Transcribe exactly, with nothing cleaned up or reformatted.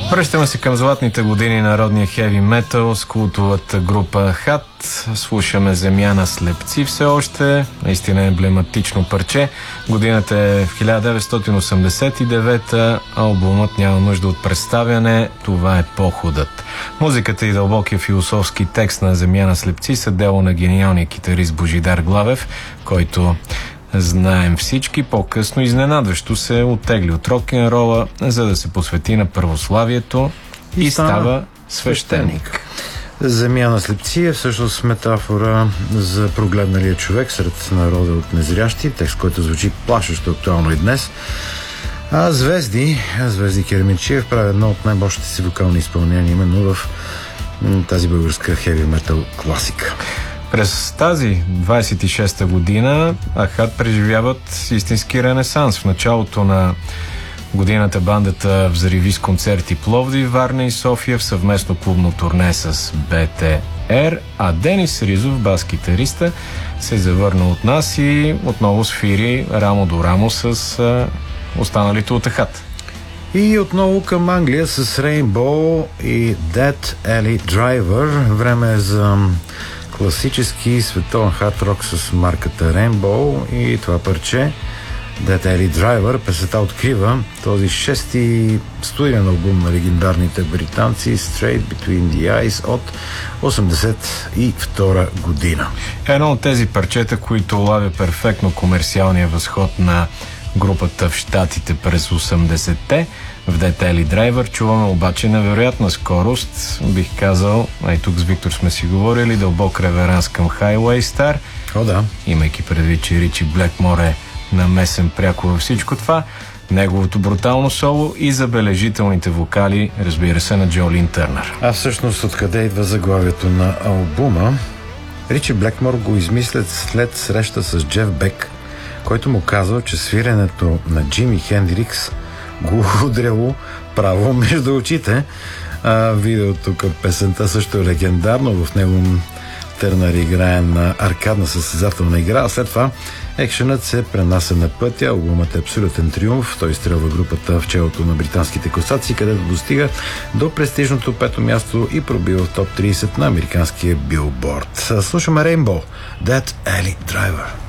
Връщаме се към златните години на народния хеви метал с култовата група Хат. Слушаме Земя на слепци все още. Наистина емблематично парче. Годината е в хиляда деветстотин осемдесет и девета. Албумът няма нужда от представяне. Това е походът. Музиката и дълбокия философски текст на Земя на слепци са дело на гениалния китарист Божидар Главев, който, знаем всички, по-късно изненадващо се оттегли от рок-н-рола, за да се посвети на православието и, и става свещеник. Земя на слепци е всъщност метафора за прогледналия човек сред народа от незрящи, текст, който звучи плашещо актуално и днес. А Звезди, Звезди Керемичиев прави едно от най-мощните си вокални изпълнения именно в тази българска хеви метал класика. През тази двадесет и шеста година Ахат преживяват истински ренесанс. В началото на годината бандата взриви с концерти Пловдив, Варна и София в съвместно клубно турне с БТР, а Денис Ризов, бас-китариста, се завърна от нас и отново свири рамо до рамо с а, останалите от Ахат. И отново към Англия с Rainbow и Dead Alley Driver. Време е за класически световен хард-рок с марката Rainbow и това парче Dead Alley Driver. Песента открива този шести студиен албум на легендарните британци Straight Between the Eyes от осемдесет и втора година. Едно от тези парчета, които лавя перфектно комерциалния възход на групата в Щатите през осемдесетте. В Dead Alley Driver чуваме обаче невероятна скорост, бих казал, а и тук с Виктор сме си говорили, дълбок реверанс към Highway Star. О, да. Имайки предвид, че Ричи Блейкмор е намесен пряко във всичко това, неговото брутално соло и забележителните вокали, разбира се, на Джолин Търнър. А всъщност откъде идва заглавието на албума? Ричи Блейкмор го измислят след среща с Джеф Бек, който му казал, че свиренето на Джими Хендрикс го удряло право между очите. А, видеото към песента също е легендарно. В него Търнър играе на аркадна състезателна игра, а след това екшенът се пренася на пътя. Албумът е абсолютен триумф. Той изстрелва групата в челото на британските класации, където достига до престижното пето място и пробива в топ тридесет на американския билборд. Слушаме Rainbow, Dead Alley Driver.